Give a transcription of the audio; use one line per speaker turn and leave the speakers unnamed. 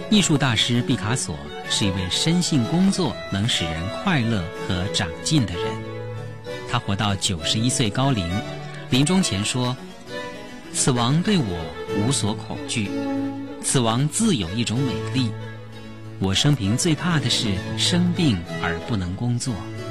艺术大师毕卡索是一位深信工作能使人快乐和长进的人。他活到91岁高龄，临终前说：“死亡对我无所恐惧，死亡自有一种美丽。我生平最怕的是生病而不能工作。”